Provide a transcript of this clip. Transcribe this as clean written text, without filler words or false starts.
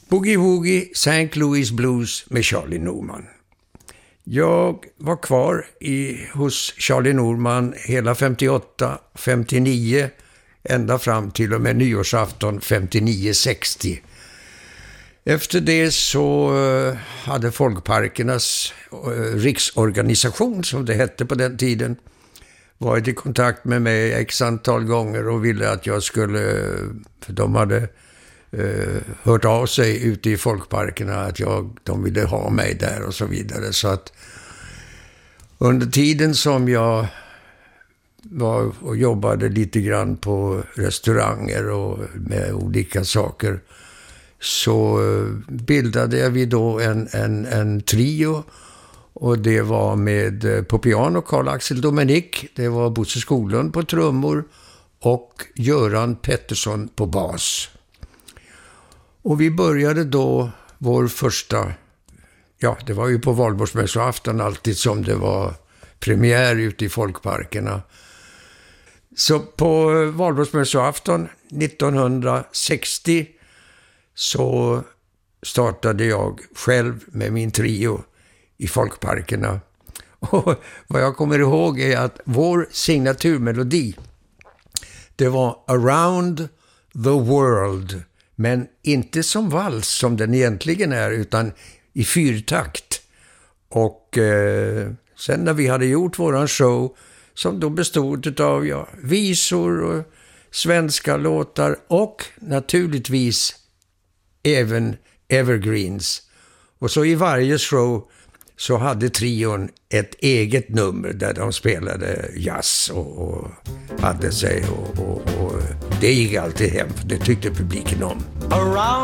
Boogie Woogie St. Louis Blues med Charlie Norman. Jag var kvar hos Charlie Norman hela 58, 59, ända fram till och med nyårsafton 59-60. Efter det så hade Folkparkernas riksorganisation, som det hette på den tiden, varit i kontakt med mig x antal gånger och ville att jag skulle, för de hade hört av sig ute i folkparkerna att de ville ha mig där och så vidare. Så att under tiden som jag var och jobbade lite grann på restauranger och med olika saker, så bildade vi då en trio, och det var med på piano Carl-Axel Dominic, det var Bosse Skoglund på trummor och Göran Pettersson på bas. Och vi började då vår första, det var ju på valborgsmässoafton alltid som det var premiär ute i folkparkerna. Så på valborgsmässoafton 1960 så startade jag själv med min trio i folkparkerna. Och vad jag kommer ihåg är att vår signaturmelodi, det var Around the World, men inte som vals som den egentligen är, utan i fyrtakt. Och sen när vi hade gjort våran show, som då bestod av visor och svenska låtar och naturligtvis även evergreens. Och så i varje show så hade trion ett eget nummer där de spelade jazz och hade sig, och det gick alltid hem, för det tyckte publiken om. Around